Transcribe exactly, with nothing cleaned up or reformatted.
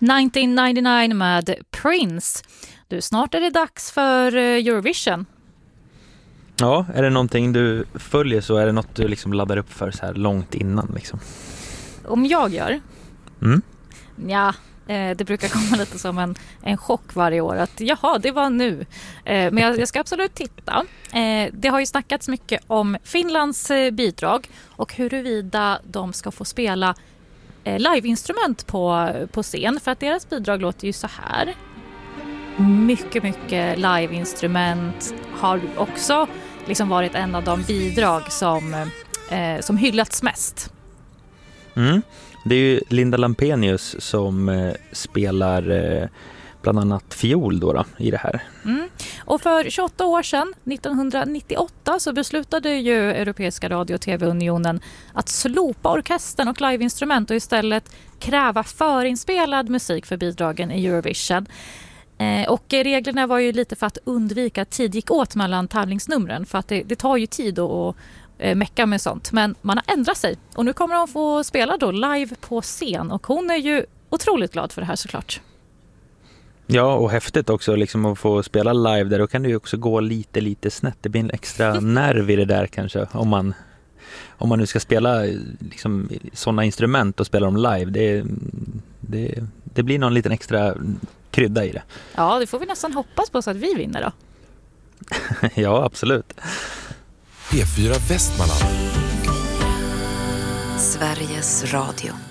nittonhundranittionio med Prince. Du, snart är det dags för Eurovision. Ja, är det någonting du följer så är det något du liksom laddar upp för så här långt innan liksom? Om jag gör? Mm. Ja, det brukar komma lite som en, en chock varje år att jaha, det var nu. Men jag, jag ska absolut titta. Det har ju snackats mycket om Finlands bidrag och huruvida de ska få spela liveinstrument på, på scen, för att deras bidrag låter ju så här. Mycket, mycket liveinstrument har också liksom varit en av de bidrag som, eh, som hyllats mest. Mm. Det är ju Linda Lampenius som eh, spelar eh, bland annat fiol då, då i det här. Mm. Och för tjugoåtta år sedan, nittonhundranittioåtta, så beslutade ju Europeiska radio- och tv-unionen att slopa orkestern och liveinstrument och istället kräva förinspelad musik för bidragen i Eurovision. Och reglerna var ju lite för att undvika att tid gick åt mellan tävlingsnumren, för att det, det tar ju tid att mecka med sånt. Men man har ändrat sig och nu kommer de få spela då live på scen och hon är ju otroligt glad för det här såklart. Ja, och häftigt också liksom att få spela live där. Då kan det ju också gå lite, lite snett. Det blir en extra nerv i det där kanske om man, om man nu ska spela liksom sådana instrument och spela dem live. Det, det, det blir någon liten extra krydda i det. Ja, det får vi nästan hoppas på så att vi vinner då. Ja, absolut. P fyra Västmanland. Sveriges Radio.